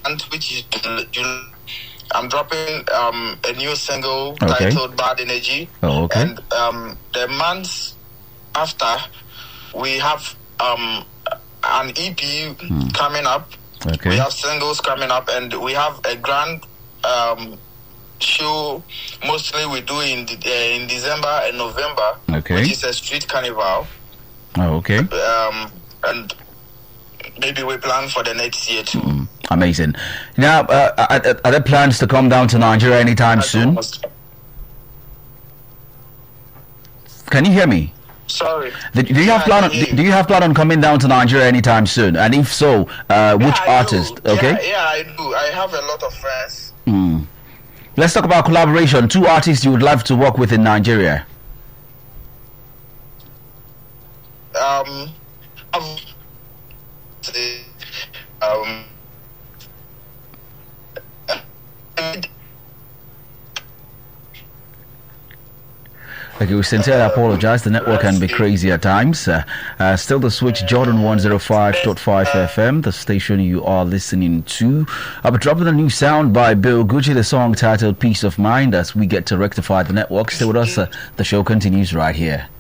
which is July. I'm dropping a new single titled Bad Energy. Oh, okay. And the months after, we have an EP coming up. Okay. We have singles coming up, and we have a grand show. Mostly we do in December and November. Okay. Which is a street carnival. Oh, okay. And maybe we plan for the next year too. Amazing. Now, are there plans to come down to Nigeria anytime soon? Can you hear me? Sorry. Do you have plan on coming down to Nigeria anytime soon? And if so, which artist? Okay. Yeah, I do. I have a lot of friends. Let's talk about collaboration. 2 artists you would love to work with in Nigeria. Okay, we sincerely apologize. The network can be crazy at times. Still the switch, Jordan 105.5 FM, the station you are listening to. I'll be dropping a new sound by Bill Gucci, the song titled Peace of Mind, as we get to rectify the network. Stay with us. The show continues right here.